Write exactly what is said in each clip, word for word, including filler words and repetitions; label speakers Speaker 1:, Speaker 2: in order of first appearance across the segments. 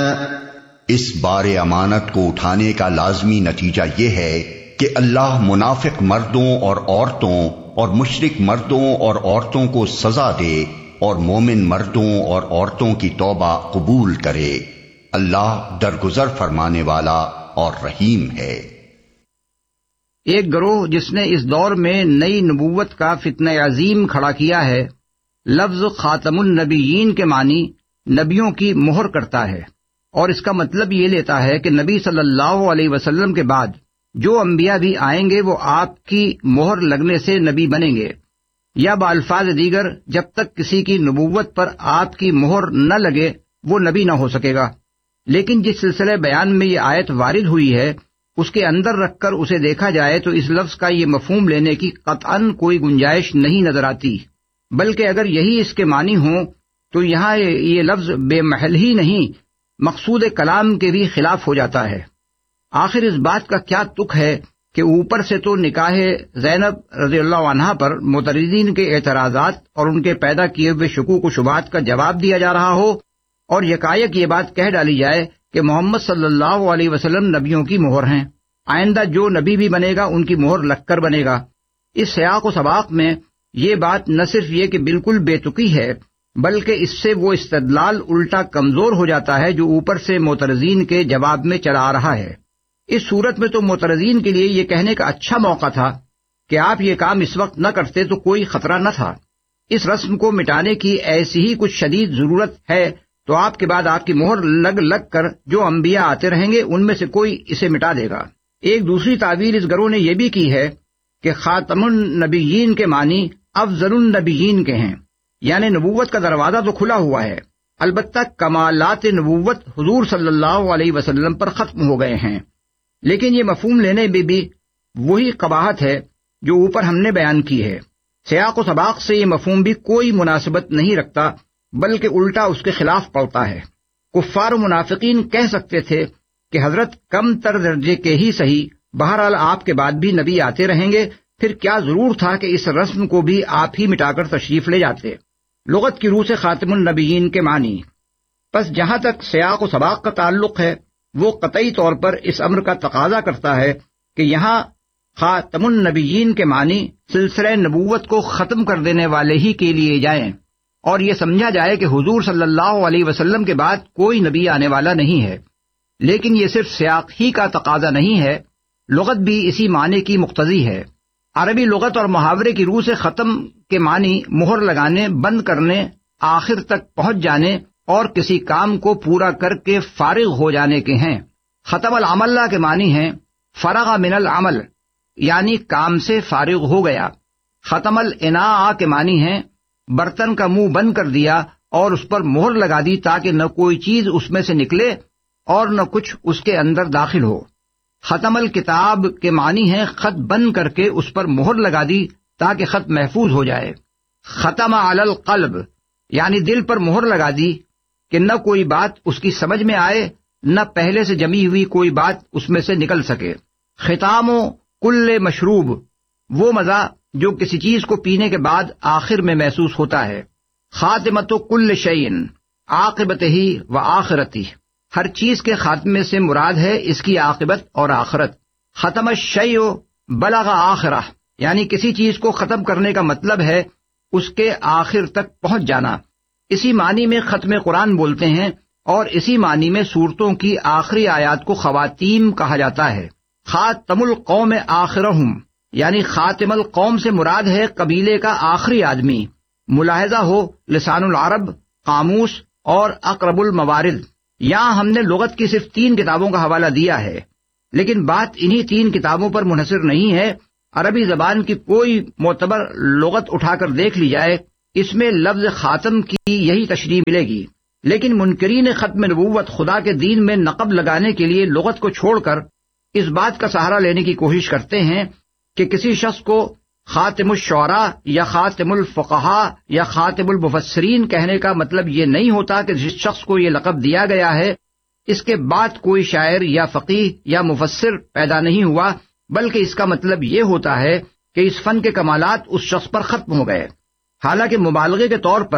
Speaker 1: اس بار امانت کو اٹھانے کا لازمی نتیجہ یہ ہے کہ اللہ منافق مردوں اور عورتوں اور مشرک مردوں اور عورتوں کو سزا دے اور مومن مردوں اور عورتوں کی توبہ قبول کرے۔ اللہ درگزر فرمانے والا اور رحیم ہے۔
Speaker 2: ایک گروہ جس نے اس دور میں نئی نبوت کا فتنہ عظیم کھڑا کیا ہے، لفظ خاتم النبیین کے معنی نبیوں کی مہر کرتا ہے، اور اس کا مطلب یہ لیتا ہے کہ نبی صلی اللہ علیہ وسلم کے بعد جو انبیاء بھی آئیں گے وہ آپ کی مہر لگنے سے نبی بنیں گے، یا بالفاظ دیگر جب تک کسی کی نبوت پر آپ کی مہر نہ لگے وہ نبی نہ ہو سکے گا۔ لیکن جس سلسلے بیان میں یہ آیت وارد ہوئی ہے اس کے اندر رکھ کر اسے دیکھا جائے تو اس لفظ کا یہ مفہوم لینے کی قطعاً کوئی گنجائش نہیں نظر آتی، بلکہ اگر یہی اس کے معنی ہوں تو یہاں یہ لفظ بے محل ہی نہیں، مقصود کلام کے بھی خلاف ہو جاتا ہے۔ آخر اس بات کا کیا تک ہے کہ اوپر سے تو نکاح زینب رضی اللہ عنہا پر معترضین کے اعتراضات اور ان کے پیدا کیے ہوئے شکوک و شبہات کا جواب دیا جا رہا ہو، اور یکایک یہ بات کہہ ڈالی جائے کہ محمد صلی اللہ علیہ وسلم نبیوں کی مہر ہیں، آئندہ جو نبی بھی بنے گا ان کی مہر لگ کر بنے گا۔ اس سیاق و سباق میں یہ بات نہ صرف یہ کہ بالکل بے تکی ہے، بلکہ اس سے وہ استدلال الٹا کمزور ہو جاتا ہے جو اوپر سے معترضین کے جواب میں چلا آ رہا ہے۔ اس صورت میں تو معترضین کے لیے یہ کہنے کا اچھا موقع تھا کہ آپ یہ کام اس وقت نہ کرتے تو کوئی خطرہ نہ تھا، اس رسم کو مٹانے کی ایسی ہی کچھ شدید ضرورت ہے تو آپ کے بعد آپ کی مہر لگ لگ کر جو انبیاء آتے رہیں گے ان میں سے کوئی اسے مٹا دے گا۔ ایک دوسری تعبیر اس گروہ نے یہ بھی کی ہے کہ خاتم النبیین کے معنی افضل النبیین کے ہیں، یعنی نبوت کا دروازہ تو کھلا ہوا ہے، البتہ کمالات نبوت حضور صلی اللہ علیہ وسلم پر ختم ہو گئے ہیں۔ لیکن یہ مفہوم لینے میں بھی وہی قباحت ہے جو اوپر ہم نے بیان کی ہے۔ سیاق و سباق سے یہ مفہوم بھی کوئی مناسبت نہیں رکھتا بلکہ الٹا اس کے خلاف پڑتا ہے۔ کفار و منافقین کہہ سکتے تھے کہ حضرت کم تر درجے کے ہی صحیح، بہرحال آپ کے بعد بھی نبی آتے رہیں گے، پھر کیا ضرور تھا کہ اس رسم کو بھی آپ ہی مٹا کر تشریف لے جاتے۔ لغت کی روح سے خاتم النبیین کے معنی۔ پس جہاں تک سیاق و سباق کا تعلق ہے وہ قطعی طور پر اس امر کا تقاضا کرتا ہے کہ یہاں خاتم النبیین کے معنی سلسلہ نبوت کو ختم کر دینے والے ہی کے لیے جائیں، اور یہ سمجھا جائے کہ حضور صلی اللہ علیہ وسلم کے بعد کوئی نبی آنے والا نہیں ہے۔ لیکن یہ صرف سیاق ہی کا تقاضا نہیں ہے، لغت بھی اسی معنی کی مقتضی ہے۔ عربی لغت اور محاورے کی روح سے ختم کے معنی مہر لگانے، بند کرنے، آخر تک پہنچ جانے اور کسی کام کو پورا کر کے فارغ ہو جانے کے ہیں۔ ختم العمل کے معنی ہیں فرغ من العمل، یعنی کام سے فارغ ہو گیا۔ ختم الاناء کے معنی ہیں برتن کا منہ بند کر دیا اور اس پر مہر لگا دی تاکہ نہ کوئی چیز اس میں سے نکلے اور نہ کچھ اس کے اندر داخل ہو۔ ختم الکتاب کے معنی ہیں خط بند کر کے اس پر مہر لگا دی تاکہ خط محفوظ ہو جائے۔ ختم علی القلب، یعنی دل پر مہر لگا دی کہ نہ کوئی بات اس کی سمجھ میں آئے، نہ پہلے سے جمی ہوئی کوئی بات اس میں سے نکل سکے۔ ختام و کل مشروب، وہ مزہ جو کسی چیز کو پینے کے بعد آخر میں محسوس ہوتا ہے۔ خاتمت کل شیء، عاقبتہ و آخرتہ، ہر چیز کے خاتمے سے مراد ہے اس کی عاقبت اور آخرت۔ ختم الشیء بلغ آخرہ، یعنی کسی چیز کو ختم کرنے کا مطلب ہے اس کے آخر تک پہنچ جانا۔ اسی معنی میں ختم قرآن بولتے ہیں، اور اسی معنی میں صورتوں کی آخری آیات کو خواتیم کہا جاتا ہے۔ خاتم القوم آخرہم، یعنی خاتم القوم سے مراد ہے قبیلے کا آخری آدمی۔ ملاحظہ ہو لسان العرب، قاموس اور اقرب الموارد۔ یہاں ہم نے لغت کی صرف تین کتابوں کا حوالہ دیا ہے، لیکن بات انہی تین کتابوں پر منحصر نہیں ہے۔ عربی زبان کی کوئی معتبر لغت اٹھا کر دیکھ لی جائے، اس میں لفظ خاتم کی یہی تشریح ملے گی۔ لیکن منکرین ختم نبوت خدا کے دین میں نقب لگانے کے لیے لغت کو چھوڑ کر اس بات کا سہارا لینے کی کوشش کرتے ہیں کہ کسی شخص کو خاتم الشعراء یا خاتم الفقہاء یا خاتم المفسرین کہنے کا مطلب یہ نہیں ہوتا کہ جس شخص کو یہ لقب دیا گیا ہے اس کے بعد کوئی شاعر یا فقیہ یا مفسر پیدا نہیں ہوا، بلکہ اس کا مطلب یہ ہوتا ہے کہ اس فن کے کمالات اس شخص پر ختم ہو گئے۔ حالانکہ مبالغے کے طور پر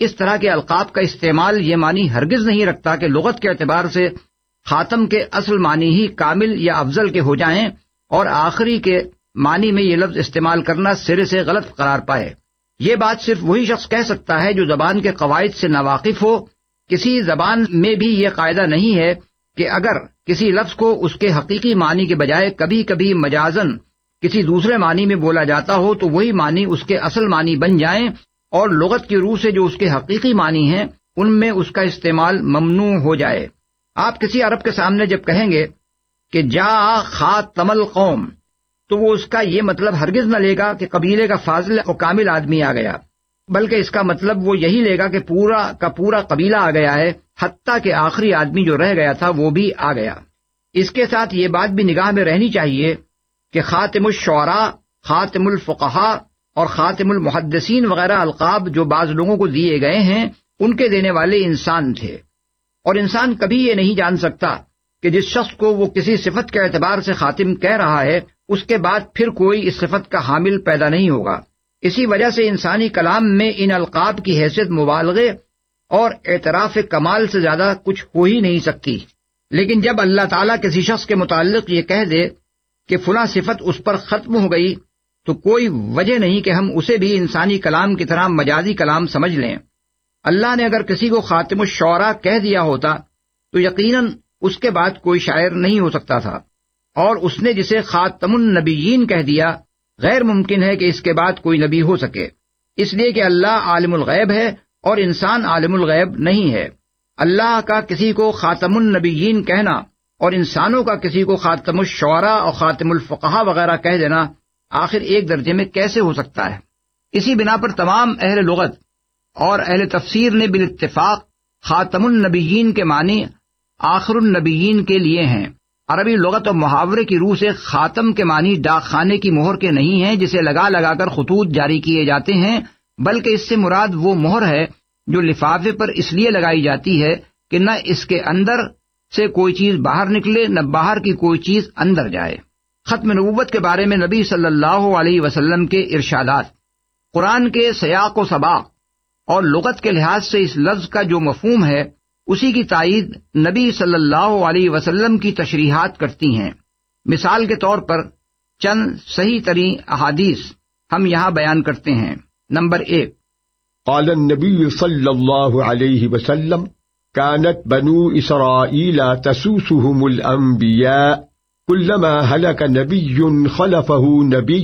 Speaker 2: اس طرح کے القاب کا استعمال یہ معنی ہرگز نہیں رکھتا کہ لغت کے اعتبار سے خاتم کے اصل معنی ہی کامل یا افضل کے ہو جائیں اور آخری کے معنی میں یہ لفظ استعمال کرنا سرے سے غلط قرار پائے۔ یہ بات صرف وہی شخص کہہ سکتا ہے جو زبان کے قواعد سے ناواقف ہو۔ کسی زبان میں بھی یہ قاعدہ نہیں ہے کہ اگر کسی لفظ کو اس کے حقیقی معنی کے بجائے کبھی کبھی مجازن کسی دوسرے معنی میں بولا جاتا ہو تو وہی معنی اس کے اصل معنی بن جائیں اور لغت کی روح سے جو اس کے حقیقی معنی ہیں ان میں اس کا استعمال ممنوع ہو جائے۔ آپ کسی عرب کے سامنے جب کہیں گے کہ جا خاتم القوم تو وہ اس کا یہ مطلب ہرگز نہ لے گا کہ قبیلے کا فاضل اور کامل آدمی آ گیا، بلکہ اس کا مطلب وہ یہی لے گا کہ پورا کا پورا قبیلہ آ گیا ہے، حتیٰ کہ آخری آدمی جو رہ گیا تھا وہ بھی آ گیا۔ اس کے ساتھ یہ بات بھی نگاہ میں رہنی چاہیے کہ خاتم الشعراء، خاتم الفقہاء اور خاتم المحدثین وغیرہ القاب جو بعض لوگوں کو دیے گئے ہیں ان کے دینے والے انسان تھے، اور انسان کبھی یہ نہیں جان سکتا کہ جس شخص کو وہ کسی صفت کے اعتبار سے خاتم کہہ رہا ہے اس کے بعد پھر کوئی اس صفت کا حامل پیدا نہیں ہوگا۔ اسی وجہ سے انسانی کلام میں ان القاب کی حیثیت مبالغے اور اعتراف کمال سے زیادہ کچھ ہو ہی نہیں سکتی۔ لیکن جب اللہ تعالیٰ کسی شخص کے متعلق یہ کہہ دے کہ فلاں صفت اس پر ختم ہو گئی تو کوئی وجہ نہیں کہ ہم اسے بھی انسانی کلام کی طرح مجازی کلام سمجھ لیں۔ اللہ نے اگر کسی کو خاتم الشعراء کہہ دیا ہوتا تو یقیناً اس کے بعد کوئی شاعر نہیں ہو سکتا تھا، اور اس نے جسے خاتم النبیین کہہ دیا غیر ممکن ہے کہ اس کے بعد کوئی نبی ہو سکے، اس لیے کہ اللہ عالم الغیب ہے اور انسان عالم الغیب نہیں ہے۔ اللہ کا کسی کو خاتم النبیین کہنا اور انسانوں کا کسی کو خاتم الشعراء اور خاتم الفقہاء وغیرہ کہہ دینا آخر ایک درجے میں کیسے ہو سکتا ہے؟ اسی بنا پر تمام اہل لغت اور اہل تفسیر نے بالاتفاق خاتم النبیین کے معنی آخر النبیین کے لیے ہیں۔ عربی لغت اور محاورے کی روح سے خاتم کے معنی ڈاک خانے کی مہر کے نہیں ہیں جسے لگا لگا کر خطوط جاری کیے جاتے ہیں، بلکہ اس سے مراد وہ مہر ہے جو لفافے پر اس لیے لگائی جاتی ہے کہ نہ اس کے اندر سے کوئی چیز باہر نکلے نہ باہر کی کوئی چیز اندر جائے۔ ختم نبوت کے بارے میں نبی صلی اللہ علیہ وسلم کے ارشادات قرآن کے سیاق و سباق اور لغت کے لحاظ سے اس لفظ کا جو مفہوم ہے اسی کی تائید نبی صلی اللہ علیہ وسلم کی تشریحات کرتی ہیں۔ مثال کے طور پر چند صحیح ترین احادیث ہم یہاں بیان کرتے ہیں۔ نمبر ایک،
Speaker 3: قال النبي صلى الله عليه وسلم كانت بنو إسرائيل تسوسهم الأنبياء كلما هلك نبي خلفه نبي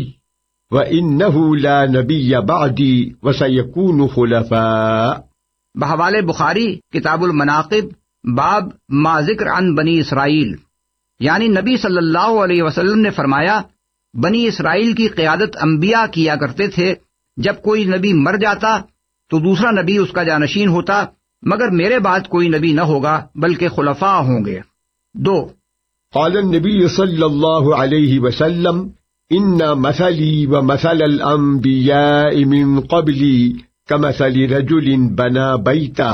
Speaker 3: وإنه لا نبي بعدي وسيكون خلفاء۔
Speaker 2: بحوالے بخاری کتاب المناقب باب ما ذکر عن بنی اسرائیل، یعنی نبی صلی اللہ علیہ وسلم نے فرمایا بنی اسرائیل کی قیادت انبیاء کیا کرتے تھے، جب کوئی نبی مر جاتا تو دوسرا نبی اس کا جانشین ہوتا، مگر میرے بعد کوئی نبی نہ ہوگا بلکہ خلفاء ہوں گے۔ دو،
Speaker 3: قال النبي صلى الله عليه وسلم إن مثلي ومثل الأنبياء من قبلي كمثل رجل بنى بيتا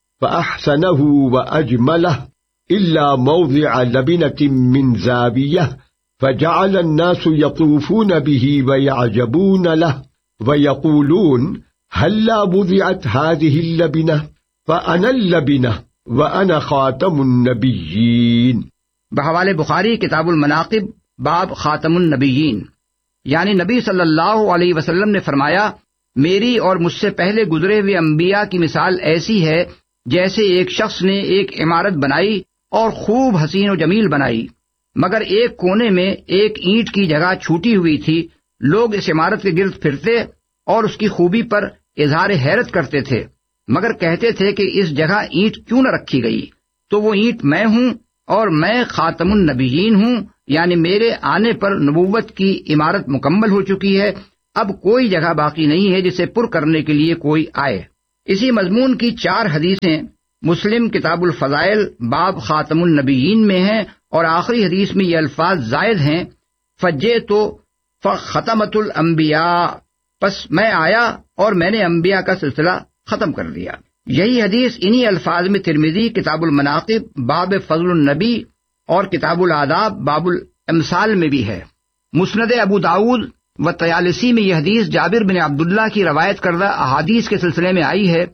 Speaker 3: فأحسنه وأجمله إلا موضع لبنة من زاوية فجعل الناس يطوفون به ويعجبون له ويقولون هلا وضعت هذه اللبنة فأنا اللبنة وأنا خاتم النبيين۔
Speaker 2: بحوالے بخاری کتاب المناقب باب خاتم النبیین، یعنی نبی صلی اللہ علیہ وسلم نے فرمایا میری اور مجھ سے پہلے گزرے ہوئے انبیاء کی مثال ایسی ہے جیسے ایک شخص نے ایک عمارت بنائی اور خوب حسین و جمیل بنائی، مگر ایک کونے میں ایک اینٹ کی جگہ چھوٹی ہوئی تھی۔ لوگ اس عمارت کے گرد پھرتے اور اس کی خوبی پر اظہار حیرت کرتے تھے، مگر کہتے تھے کہ اس جگہ اینٹ کیوں نہ رکھی گئی؟ تو وہ اینٹ میں ہوں اور میں خاتم النبیین ہوں، یعنی میرے آنے پر نبوت کی عمارت مکمل ہو چکی ہے، اب کوئی جگہ باقی نہیں ہے جسے پر کرنے کے لیے کوئی آئے۔ اسی مضمون کی چار حدیثیں مسلم کتاب الفضائل باب خاتم النبیین میں ہیں، اور آخری حدیث میں یہ الفاظ زائد ہیں، فجے تو فختمت الانبیاء، پس میں آیا اور میں نے انبیاء کا سلسلہ ختم کر دیا۔ یہی حدیث انہی الفاظ میں ترمذی کتاب المناقب باب فضل النبی اور کتاب الآداب باب الامثال میں بھی ہے۔ مسند ابو داود و طیالسی میں یہ حدیث جابر بن عبداللہ کی روایت کردہ احادیث کے سلسلے میں آئی ہے،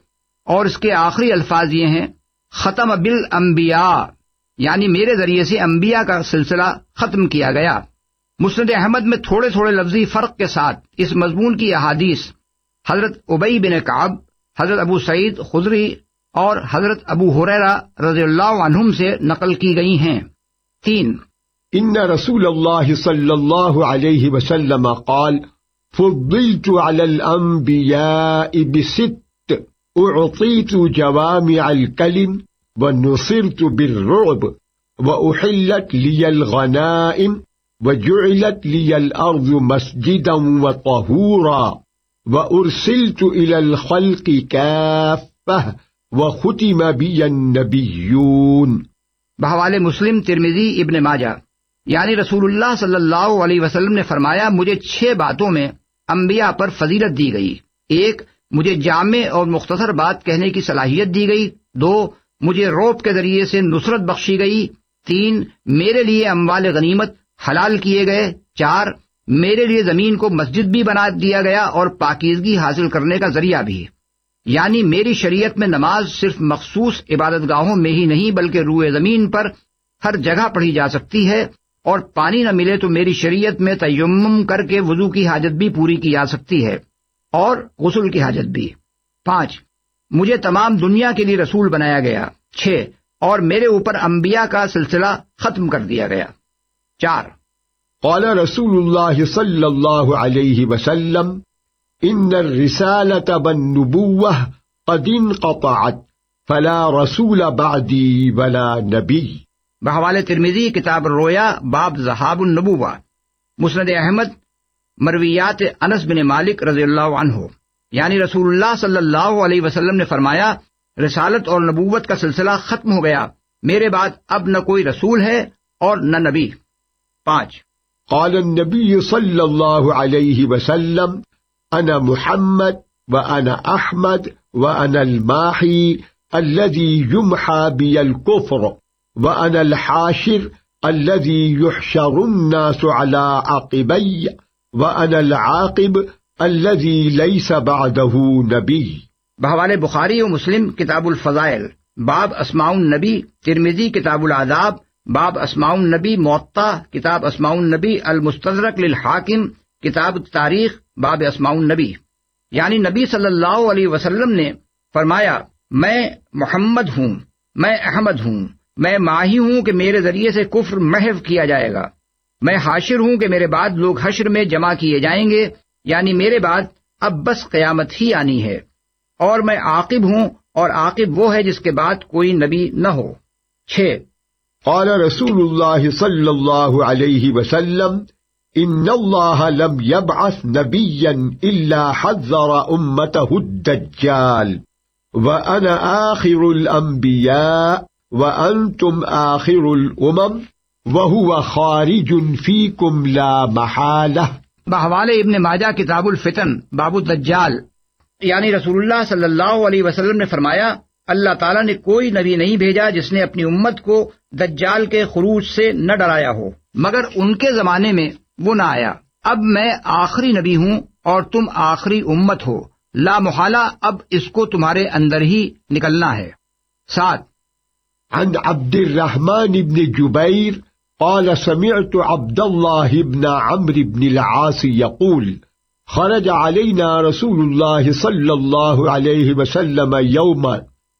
Speaker 2: اور اس کے آخری الفاظ یہ ہیں ختم بالانبیاء، یعنی میرے ذریعے سے انبیاء کا سلسلہ ختم کیا گیا۔ مسند احمد میں تھوڑے تھوڑے لفظی فرق کے ساتھ اس مضمون کی احادیث حضرت ابی بن کعب، حضرت ابو سعید خدری اور حضرت ابو ہریرہ رضی اللہ عنہم سے نقل کی گئی ہیں۔ تین،
Speaker 3: ان رسول اللہ صلی اللہ علیہ وسلم قال فضلت على الانبیاء بست اعطیت جوامع الکلم ونصرت بالرعب واحلت لی الغنائم وجعلت لی الارض مسجدا وطہورا وارسلت الى الخلق کافہ وختم بی النبیون۔
Speaker 2: بحوالے مسلم، ترمذی، ابن ماجہ، یعنی رسول اللہ صلی اللہ علیہ وسلم نے فرمایا مجھے چھ باتوں میں انبیاء پر فضیلت دی گئی۔ ایک، مجھے جامع اور مختصر بات کہنے کی صلاحیت دی گئی۔ دو، مجھے روب کے ذریعے سے نصرت بخشی گئی۔ تین، میرے لیے اموال غنیمت حلال کیے گئے۔ چار، میرے لیے زمین کو مسجد بھی بنا دیا گیا اور پاکیزگی حاصل کرنے کا ذریعہ بھی، یعنی میری شریعت میں نماز صرف مخصوص عبادت گاہوں میں ہی نہیں بلکہ روئے زمین پر ہر جگہ پڑھی جا سکتی ہے، اور پانی نہ ملے تو میری شریعت میں تیمم کر کے وضو کی حاجت بھی پوری کی جا سکتی ہے اور غسل کی حاجت بھی۔ پانچ، مجھے تمام دنیا کے لیے رسول بنایا گیا۔ چھ، اور میرے اوپر انبیاء کا سلسلہ ختم کر دیا گیا۔ چار،
Speaker 3: قال رسول اللہ صلی اللہ علیہ وسلم ان الرسالة والنبوة قد انقطعت فلا رسول بعدی ولا نبی۔
Speaker 2: بحوالے ترمذی، کتاب الرؤیا، باب ذہاب النبوہ۔ مسند احمد، مرویات انس بن مالک رضی اللہ عنہ، یعنی رسول اللہ صلی اللہ علیہ وسلم نے فرمایا رسالت اور نبوت کا سلسلہ ختم ہو گیا، میرے بعد اب نہ کوئی رسول ہے اور نہ نبی۔ پانچ،
Speaker 3: قال النبی صلی اللہ علیہ وسلم انا محمد وانا احمد وانا الماحی الذي يمحى بي الكفر وانا الحاشر الذي يحشر الناس على عقبي وانا العاقب الذي ليس بعده نبي۔
Speaker 2: بحوالے بخاری و مسلم، کتاب الفضائل، باب اسماء النبی، ترمذی، کتاب الآداب، باب اسماء النبی، موطا، کتاب اسماء النبی، المستدرک للحاکم، کتاب التاریخ، باب اسماء النبی، یعنی نبی صلی اللہ علیہ وسلم نے فرمایا میں محمد ہوں، میں احمد ہوں، میں ماہی ہوں کہ میرے ذریعے سے کفر محو کیا جائے گا، میں حاشر ہوں کہ میرے بعد لوگ حشر میں جمع کیے جائیں گے، یعنی میرے بعد اب بس قیامت ہی آنی ہے، اور میں عاقب ہوں، اور عاقب وہ ہے جس کے بعد کوئی نبی نہ ہو۔ چھ،
Speaker 3: قال رسول اللہ صلی اللہ علیہ وسلم ان اللہ لم يبعث نبیا الا حذر امته الدجال وانا آخر الانبیاء وانتم آخر الامم وهو خارج فیکم لا محالہ۔
Speaker 2: بحوالے ابن ماجہ، کتاب الفتن، باب الدجال، یعنی رسول اللہ صلی اللہ علیہ وسلم نے فرمایا اللہ تعالیٰ نے کوئی نبی نہیں بھیجا جس نے اپنی امت کو دجال کے خروج سے نہ ڈرایا ہو، مگر ان کے زمانے میں وہ نہ آیا۔ اب میں آخری نبی ہوں اور تم آخری امت ہو، لا محالہ اب اس کو تمہارے اندر ہی نکلنا ہے۔ سات،
Speaker 3: عن عبد الرحمن بن جبیر قال سمعت عبد الله بن عمرو بن العاص يقول خرج علينا رسول الله صلى الله عليه وسلم يوما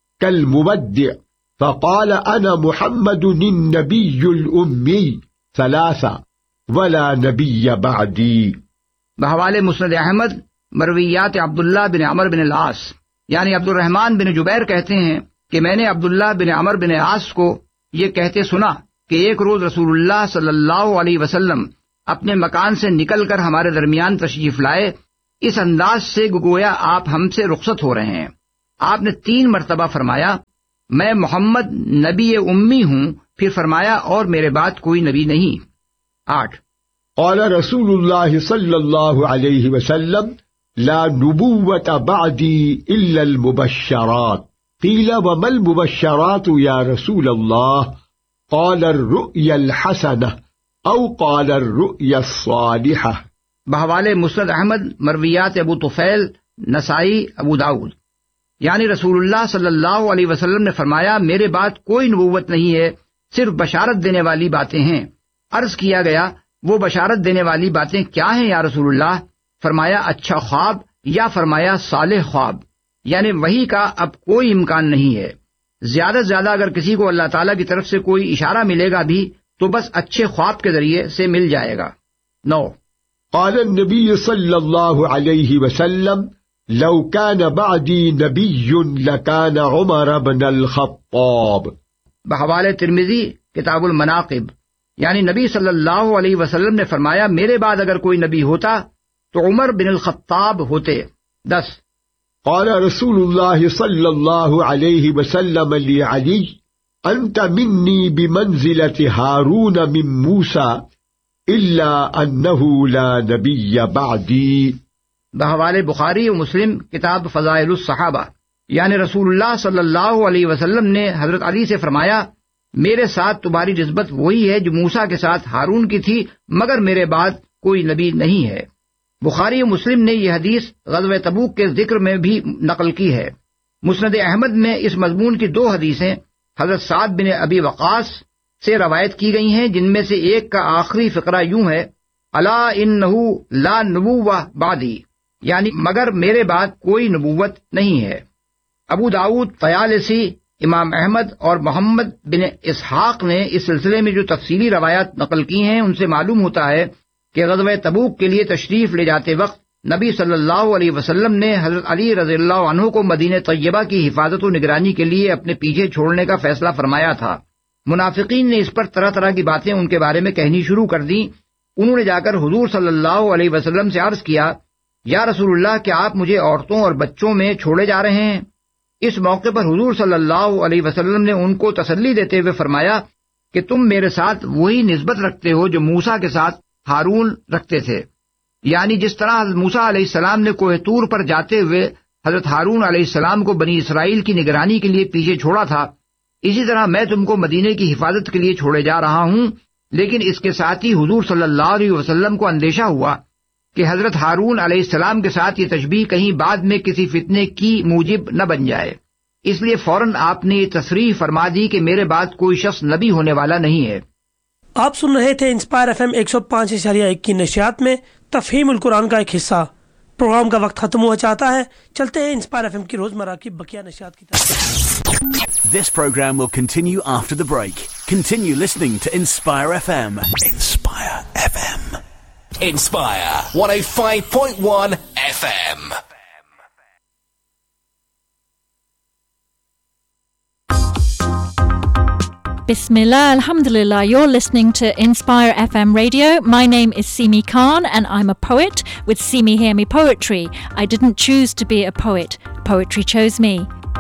Speaker 3: كالمودع فقال أنا محمد النبي الأمي ثلاثة ولا نبي بعدي۔
Speaker 2: بحوالے مسند احمد، مرویات عبداللہ بن عمر بن العاص، یعنی عبد الرحمن بن جبیر کہتے ہیں کہ میں نے عبداللہ بن عمر بن العاص کو یہ کہتے سنا کہ ایک روز رسول اللہ صلی اللہ علیہ وسلم اپنے مکان سے نکل کر ہمارے درمیان تشریف لائے، اس انداز سے گویا آپ ہم سے رخصت ہو رہے ہیں۔ آپ نے تین مرتبہ فرمایا میں محمد نبی امی ہوں، پھر فرمایا اور میرے بعد کوئی نبی نہیں۔ آٹھ،
Speaker 3: قال رسول اللہ صلی اللہ علیہ وسلم لا نبوة بعدی الا المبشرات۔ قیل وما المبشرات یا رسول اللہ؟ قال الرؤیا الحسنہ او قال الرؤیا الصالحہ۔
Speaker 2: بحوالے مسند احمد، مرویات ابو طفیل، نسائی، ابو داؤد، یعنی رسول اللہ صلی اللہ علیہ وسلم نے فرمایا میرے بعد کوئی نبوت نہیں ہے، صرف بشارت دینے والی باتیں ہیں۔ عرض کیا گیا وہ بشارت دینے والی باتیں کیا ہیں یا رسول اللہ؟ فرمایا اچھا خواب، یا فرمایا صالح خواب، یعنی وحی کا اب کوئی امکان نہیں ہے۔ زیادہ سے زیادہ اگر کسی کو اللہ تعالیٰ کی طرف سے کوئی اشارہ ملے گا بھی تو بس اچھے خواب کے ذریعے سے مل جائے گا۔ نو
Speaker 3: قال النبي صلى الله عليه وسلم لو كان بعدي نبي لكان عمر بن الخطاب،
Speaker 2: بحوالے ترمذی کتاب المناقب، یعنی نبی صلی اللہ علیہ وسلم نے فرمایا میرے بعد اگر کوئی نبی ہوتا تو عمر بن الخطاب ہوتے۔ دس
Speaker 3: قال رسول الله صلى الله عليه وسلم لعلي أنت مني بمنزلة هارون من موسى إلا أنه لا نبي بعدي،
Speaker 2: بحوالے بخاری و مسلم کتاب فضائل الصحابہ، یعنی رسول اللہ صلی اللہ علیہ وسلم نے حضرت علی سے فرمایا میرے ساتھ تمہاری نسبت وہی ہے جو موسیٰ کے ساتھ ہارون کی تھی، مگر میرے بعد کوئی نبی نہیں ہے۔ بخاری و مسلم نے یہ حدیث غزوہ تبوک کے ذکر میں بھی نقل کی ہے۔ مسند احمد میں اس مضمون کی دو حدیثیں حضرت سعد بن ابی وقاص سے روایت کی گئی ہیں، جن میں سے ایک کا آخری فقرہ یوں ہے الا انہ لا نبوہ بعدی، یعنی مگر میرے بعد کوئی نبوت نہیں ہے۔ ابو داؤد، طیالسی، امام احمد اور محمد بن اسحاق نے اس سلسلے میں جو تفصیلی روایات نقل کی ہیں ان سے معلوم ہوتا ہے کہ غزوہ تبوک کے لیے تشریف لے جاتے وقت نبی صلی اللہ علیہ وسلم نے حضرت علی رضی اللہ عنہ کو مدینہ طیبہ کی حفاظت و نگرانی کے لیے اپنے پیچھے چھوڑنے کا فیصلہ فرمایا تھا۔ منافقین نے اس پر طرح طرح کی باتیں ان کے بارے میں کہنی شروع کر دیں۔ انہوں نے جا کر حضور صلی اللہ علیہ وسلم سے عرض کیا یا رسول اللہ کیا آپ مجھے عورتوں اور بچوں میں چھوڑے جا رہے ہیں؟ اس موقع پر حضور صلی اللہ علیہ وسلم نے ان کو تسلی دیتے ہوئے فرمایا کہ تم میرے ساتھ وہی نسبت رکھتے ہو جو موسیٰ کے ساتھ ہارون رکھتے تھے، یعنی جس طرح حضرت موسیٰ علیہ السلام نے کوہ طور پر جاتے ہوئے حضرت ہارون علیہ السلام کو بنی اسرائیل کی نگرانی کے لیے پیچھے چھوڑا تھا، اسی طرح میں تم کو مدینے کی حفاظت کے لیے چھوڑے جا رہا ہوں۔ لیکن اس کے ساتھ ہی حضور صلی اللہ علیہ وسلم کو اندیشہ ہوا کہ حضرت ہارون علیہ السلام کے ساتھ یہ تشبیہ کہیں بعد میں کسی فتنے کی موجب نہ بن جائے، اس لیے فوراً آپ نے یہ تصریح فرما دی کہ میرے بعد کوئی شخص نبی ہونے والا نہیں ہے۔
Speaker 4: آپ سن رہے تھے انسپائر ایف ایم ایک سو پانچ اشاریہ ایک کی نشریات میں تفہیم القرآن کا ایک حصہ۔ پروگرام کا وقت ختم ہوا چاہتا ہے، چلتے ہیں انسپائر ایف ایم کی روزمرہ کی بقیہ نشریات کی طرف۔
Speaker 5: This program will continue after the break. Continue listening to Inspire F M. Inspire F M.
Speaker 6: Inspire one oh five point one F M.
Speaker 7: Bismillah, alhamdulillah, you're listening to Inspire F M Radio. My name is Simi Khan and I'm a poet with Simi Hear Me Poetry. I didn't choose to be a poet. Poetry chose me.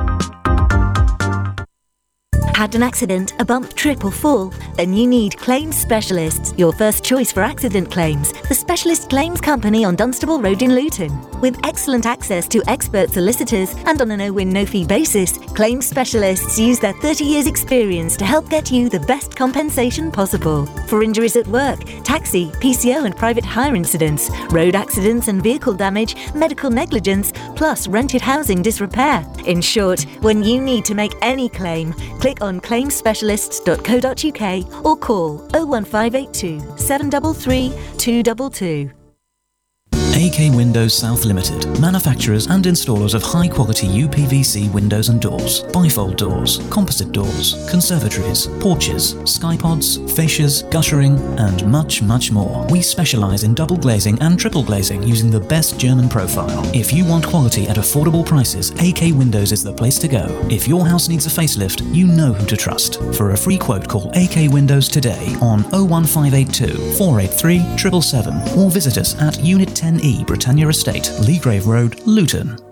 Speaker 8: Had an accident, a bump, trip or fall? Then you need Claims Specialists, your first choice for accident claims. The Specialist Claims Company on Dunstable Road in Luton. With excellent access to expert solicitors and on a no-win, no-fee basis, Claims Specialists use their thirty years experience to help get you the best compensation possible. For injuries at work, taxi, P C O and private hire incidents, road accidents and vehicle damage, medical negligence, plus rented housing disrepair. In short, when you need to make any claim, click on claims specialists dot co dot uk or call oh one five eight two, seven three three, two two two.
Speaker 9: A K Windows South Limited, manufacturers and installers of high-quality U P V C windows and doors, bifold doors, composite doors, conservatories, porches, skypods, fascias, guttering, and much, much more. We specialize in double glazing and triple glazing using the best German profile. If you want quality at affordable prices, A K Windows is the place to go. If your house needs a facelift, you know who to trust. For a free quote, call A K Windows today on oh one five eight two, four eight three, seven seven seven or visit us at Unit ten E Britannia Estate, Leagrave Road, Luton.